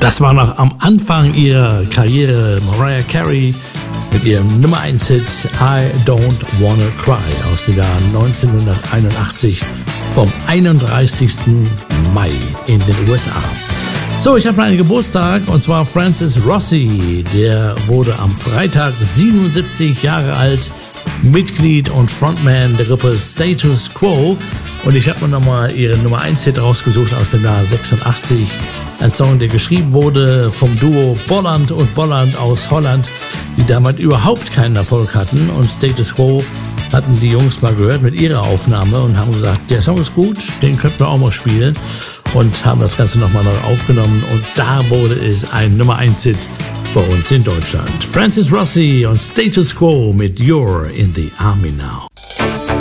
Das war noch am Anfang ihrer Karriere Mariah Carey mit ihrem Nummer 1 Hit I Don't Wanna Cry aus dem Jahr 1981 vom 31. Mai in den USA. So, ich habe einen Geburtstag und zwar Francis Rossi. Der wurde am Freitag 77 Jahre alt, Mitglied und Frontman der Gruppe Status Quo. Und ich habe mir nochmal ihre Nummer 1 Hit rausgesucht aus dem Jahr 86. Ein Song, der geschrieben wurde vom Duo Bolland und Bolland aus Holland, die damals überhaupt keinen Erfolg hatten. Und Status Quo hatten die Jungs mal gehört mit ihrer Aufnahme und haben gesagt, der Song ist gut, den könnten wir auch mal spielen. Und haben das Ganze nochmal neu aufgenommen. Und da wurde es ein Nummer 1 Hit bei uns in Deutschland. Francis Rossi und Status Quo mit You're in the Army Now.